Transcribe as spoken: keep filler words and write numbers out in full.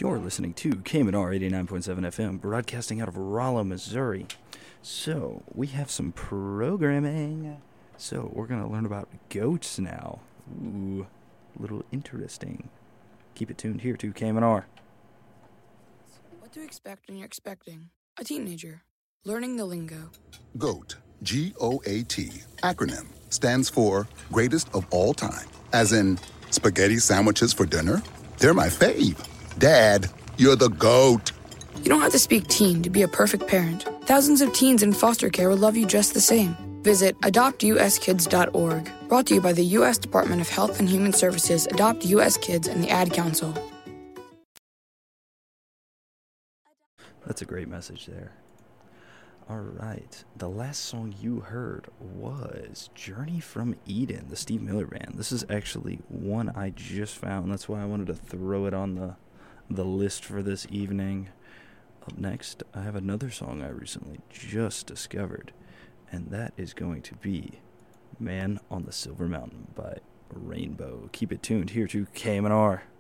You're listening to K M N R eighty-nine point seven F M, broadcasting out of Rolla, Missouri. So, we have some programming. So, we're going to learn about goats now. Ooh, a little interesting. Keep it tuned here to K M N R. What to expect when you're expecting a teenager. Learning the lingo. GOAT, G O A T, acronym, stands for Greatest of All Time. As in, spaghetti sandwiches for dinner? They're my fave. Dad, you're the GOAT. You don't have to speak teen to be a perfect parent. Thousands of teens in foster care will love you just the same. Visit adopt u s kids dot org. Brought to you by the U S Department of Health and Human Services, Adopt U S Kids, and the Ad Council. That's a great message there. All right. The last song you heard was Journey from Eden, the Steve Miller Band. This is actually one I just found. That's why I wanted to throw it on the the list for this evening. Up next, I have another song I recently just discovered, and that is going to be Man on the Silver Mountain by Rainbow. Keep it tuned here to K M N R.